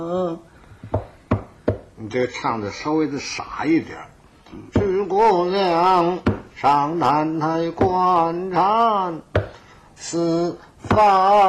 你这唱的稍微的傻一点。去姑娘上南台观禅四方。